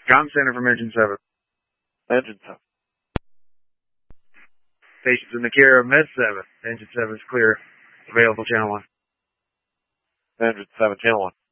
Com Center from Engine 7. Engine 7. Patients in the care of Med 7. Engine 7 is clear. Available channel 1. Engine 7, channel 1.